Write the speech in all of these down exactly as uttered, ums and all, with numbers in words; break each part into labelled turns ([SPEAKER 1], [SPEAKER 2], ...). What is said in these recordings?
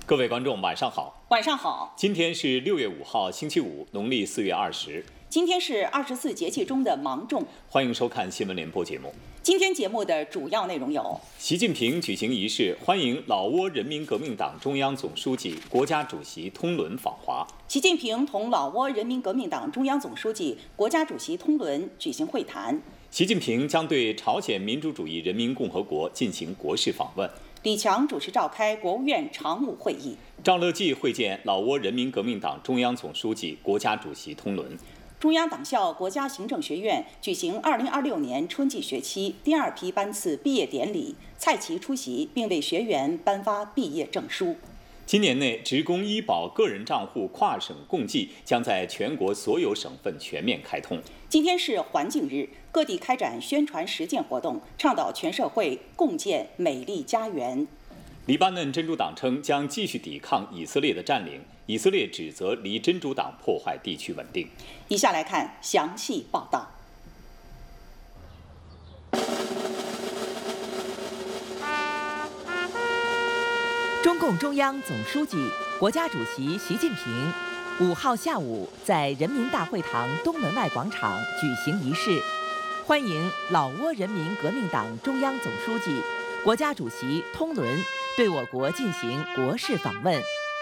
[SPEAKER 1] 各位观众，晚上好。
[SPEAKER 2] 晚上好。
[SPEAKER 1] 今天是六月五号，星期五，农历四月二十。
[SPEAKER 2] 今天是二十四节气中的芒种。
[SPEAKER 1] 欢迎收看新闻联播节目。
[SPEAKER 2] 今天节目的主要内容有：
[SPEAKER 1] 习近平举行仪式，欢迎老挝人民革命党中央总书记、国家主席通伦访华。
[SPEAKER 2] 习近平同老挝人民革命党中央总书记、国家主席通伦举行会谈。
[SPEAKER 1] 习近平将对朝鲜民主主义人民共和国进行国事访问。
[SPEAKER 2] 李强主持召开国务院常务会议。
[SPEAKER 1] 赵乐际会见老挝人民革命党中央总书记、国家主席通伦。
[SPEAKER 2] 中央党校国家行政学院举行二零二六年春季学期第二批班次毕业典礼，蔡奇出席并为学员颁发毕业证书。
[SPEAKER 1] 今年内，职工医保个人账户跨省共济将在全国所有省份全面开通。
[SPEAKER 2] 今天是环境日，各地开展宣传实践活动，倡导全社会共建美丽家园。
[SPEAKER 1] 黎巴嫩真主党称将继续抵抗以色列的占领，以色列指责黎真主党破坏地区稳定。
[SPEAKER 2] 以下来看详细报道。
[SPEAKER 3] 中共中央总书记、国家主席习近平五号下午在人民大会堂东门外广场举行仪式，欢迎老挝人民革命党中央总书记、国家主席通伦对我国进行国事访问。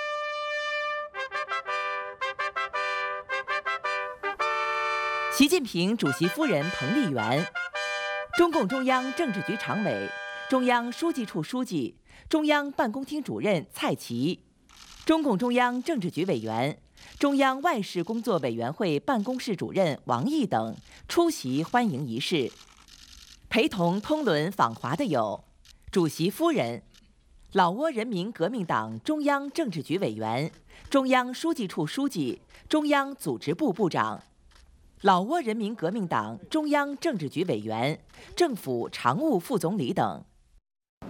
[SPEAKER 3] 习近平主席夫人彭丽媛、中共中央政治局常委、中央书记处书记、中央办公厅主任蔡奇，中共中央政治局委员、中央外事工作委员会办公室主任王毅等出席欢迎仪式。陪同通伦访华的有主席夫人、老挝人民革命党中央政治局委员、中央书记处书记、中央组织部部长，老挝人民革命党中央政治局委员、政府常务副总理等。